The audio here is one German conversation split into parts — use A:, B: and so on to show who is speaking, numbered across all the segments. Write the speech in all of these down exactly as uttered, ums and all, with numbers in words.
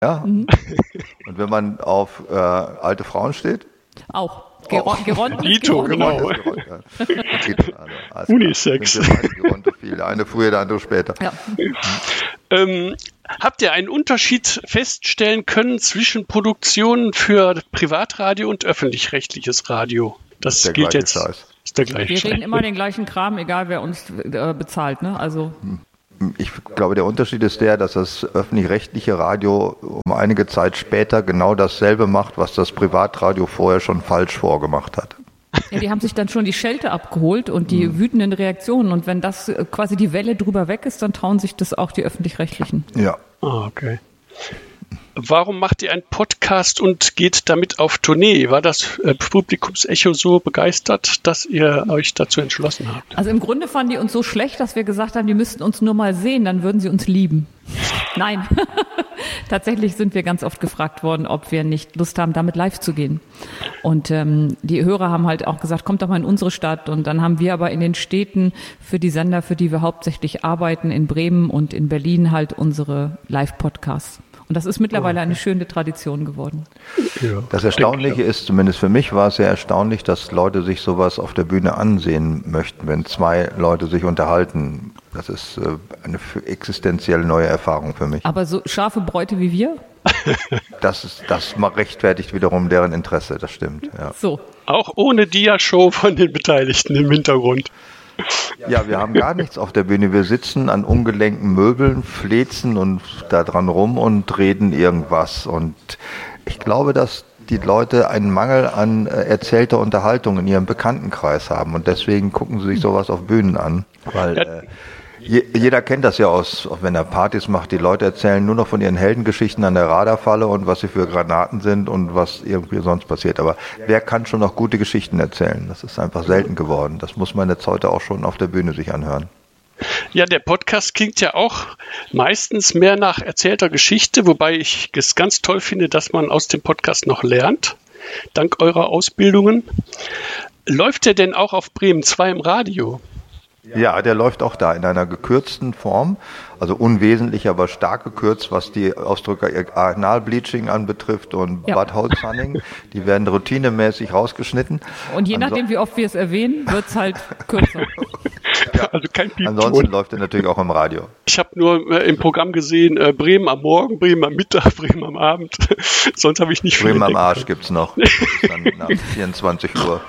A: Ja. Mhm. Und wenn man auf äh, alte Frauen steht?
B: Auch. Ger- Gerontes,
C: Dito, genau.
A: Also, Unisex. Gerontophile. Eine früher, der andere später.
B: Ja.
C: Ähm, habt ihr einen Unterschied feststellen können zwischen Produktionen für Privatradio und öffentlich-rechtliches Radio? Das
A: der
C: gilt jetzt.
A: Scheiß.
C: Ist der gleiche
B: Wir
C: Scheiß.
B: reden immer den gleichen Kram, egal wer uns äh, bezahlt. Ne? Also
A: Ich glaube, der Unterschied ist der, dass das öffentlich-rechtliche Radio um einige Zeit später genau dasselbe macht, was das Privatradio vorher schon falsch vorgemacht hat.
B: Ja, die haben sich dann schon die Schelte abgeholt und die mhm. wütenden Reaktionen. Und wenn das quasi die Welle drüber weg ist, dann trauen sich das auch die Öffentlich-Rechtlichen.
A: Ja.
C: Ah, okay. Warum macht ihr einen Podcast und geht damit auf Tournee? War das äh, Publikumsecho so begeistert, dass ihr euch dazu entschlossen habt?
B: Also im Grunde fanden die uns so schlecht, dass wir gesagt haben, die müssten uns nur mal sehen, dann würden sie uns lieben. Nein, tatsächlich sind wir ganz oft gefragt worden, ob wir nicht Lust haben, damit live zu gehen. Und ähm, die Hörer haben halt auch gesagt, kommt doch mal in unsere Stadt. Und dann haben wir aber in den Städten für die Sender, für die wir hauptsächlich arbeiten, in Bremen und in Berlin halt unsere Live-Podcasts. Und das ist mittlerweile eine schöne Tradition geworden.
A: Ja. Das Erstaunliche ist, zumindest für mich war es sehr erstaunlich, dass Leute sich sowas auf der Bühne ansehen möchten, wenn zwei Leute sich unterhalten. Das ist äh, eine existenziell neue Erfahrung für mich.
B: Aber so scharfe Bräute wie wir?
A: Das ist, das rechtfertigt wiederum deren Interesse, das stimmt. Ja.
B: So.
C: Auch ohne Dia-Show von den Beteiligten im Hintergrund.
A: Ja, wir haben gar nichts auf der Bühne. Wir sitzen an ungelenkten Möbeln, flezen und da dran rum und reden irgendwas. Und ich glaube, dass die Leute einen Mangel an erzählter Unterhaltung in ihrem Bekanntenkreis haben. Und deswegen gucken sie sich sowas auf Bühnen an. Weil äh, je, jeder kennt das ja aus, wenn er Partys macht. Die Leute erzählen nur noch von ihren Heldengeschichten an der Radarfalle und was sie für Granaten sind und was irgendwie sonst passiert. Aber wer kann schon noch gute Geschichten erzählen? Das ist einfach selten geworden. Das muss man jetzt heute auch schon auf der Bühne sich anhören.
C: Ja, der Podcast klingt ja auch meistens mehr nach erzählter Geschichte, wobei ich es ganz toll finde, dass man aus dem Podcast noch lernt, dank eurer Ausbildungen. Läuft der denn auch auf Bremen zwei im Radio?
A: Ja, der läuft auch da in einer gekürzten Form, also unwesentlich, aber stark gekürzt, was die Ausdrücke Analbleaching anbetrifft und ja. Bad Holzhanning. Die werden routinemäßig rausgeschnitten.
B: Und je nachdem, wie oft wir es erwähnen, wird es halt kürzer.
A: Ja. Also kein Piepton. Ansonsten läuft er natürlich auch im Radio.
C: Ich habe nur äh, im Programm gesehen, äh, Bremen am Morgen, Bremen am Mittag, Bremen am Abend. Sonst habe ich nicht viel
A: Bremen am Arsch gibt es noch. Das ist dann nach vierundzwanzig Uhr.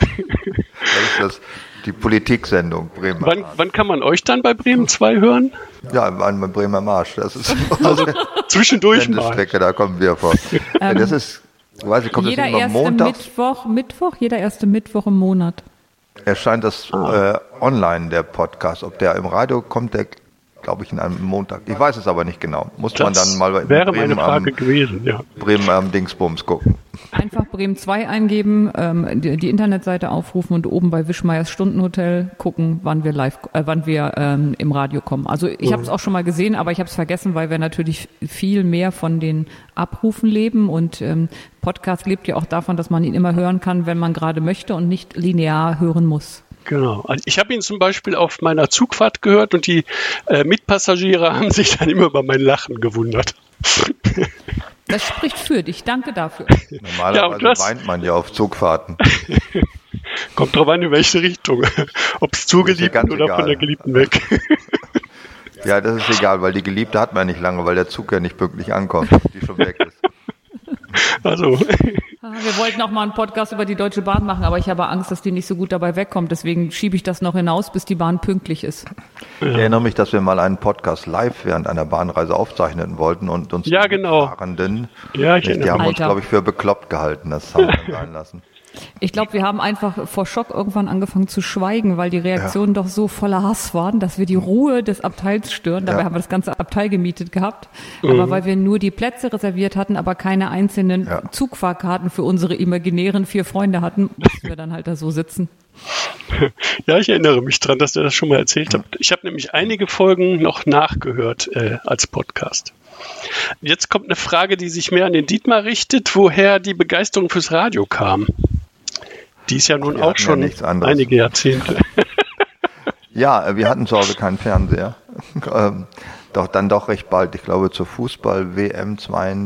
A: Das ist das. Die Politiksendung Bremen.
C: Wann, wann kann man euch dann bei Bremen zwei hören?
A: Ja, bei Bremen am Arsch. Das ist
C: also zwischendurch mal.
A: Strecke, da kommen wir vor. Ähm, das ist, weiß ich, kommt
B: jeder
A: das immer
B: erste
A: montags?
B: Mittwoch, Mittwoch, jeder erste Mittwoch im Monat.
A: Erscheint das ah. äh, online, der Podcast. Ob der im Radio kommt, der glaube ich in einem Montag. Ich weiß es aber nicht genau. Muss das man dann mal bei
C: wäre
A: Bremen,
C: meine Frage
A: am,
C: gewesen, ja.
A: Bremen am Dingsbums gucken.
B: Einfach Bremen zwei eingeben, ähm, die, die Internetseite aufrufen und oben bei Wischmeiers Stundenhotel gucken, wann wir live, äh, wann wir ähm, im Radio kommen. Also ich habe es auch schon mal gesehen, aber ich habe es vergessen, weil wir natürlich viel mehr von den Abrufen leben und ähm, Podcast lebt ja auch davon, dass man ihn immer hören kann, wenn man gerade möchte und nicht linear hören muss.
C: Genau. Ich habe ihn zum Beispiel auf meiner Zugfahrt gehört und die äh, Mitpassagiere haben sich dann immer über mein Lachen gewundert.
B: Das spricht für dich. Danke dafür.
A: Normalerweise ja, weint man ja auf Zugfahrten.
C: Kommt drauf an, in welche Richtung. Ob es zur Geliebten oder egal. Von der Geliebten weg.
A: Ja, das ist egal, weil die Geliebte hat man nicht lange, weil der Zug ja nicht pünktlich ankommt, die schon weg ist.
C: Also.
B: Wir wollten auch mal einen Podcast über die Deutsche Bahn machen, aber ich habe Angst, dass die nicht so gut dabei wegkommt. Deswegen schiebe ich das noch hinaus, bis die Bahn pünktlich ist.
A: Ich erinnere mich, dass wir mal einen Podcast live während einer Bahnreise aufzeichnen wollten und uns
C: ja, genau.
A: Fahrenden,
C: ja, ich
A: die haben
B: Alter.
A: uns, glaube ich, für bekloppt gehalten. Das haben wir dann sein lassen.
B: Ich glaube, wir haben einfach vor Schock irgendwann angefangen zu schweigen, weil die Reaktionen ja. doch so voller Hass waren, dass wir die Ruhe des Abteils stören. Dabei ja. haben wir das ganze Abteil gemietet gehabt. Mhm. Aber weil wir nur die Plätze reserviert hatten, aber keine einzelnen ja. Zugfahrkarten für unsere imaginären vier Freunde hatten, mussten wir dann halt da so sitzen.
C: Ja, ich erinnere mich dran, dass ihr das schon mal erzählt habt. Ich habe nämlich einige Folgen noch nachgehört äh, als Podcast. Jetzt kommt eine Frage, die sich mehr an den Dietmar richtet, woher die Begeisterung fürs Radio kam. Die ist ja nun
A: wir
C: auch schon
A: ja
C: einige Jahrzehnte.
A: Ja, wir hatten zu Hause keinen Fernseher. doch dann doch recht bald, ich glaube zur Fußball-W M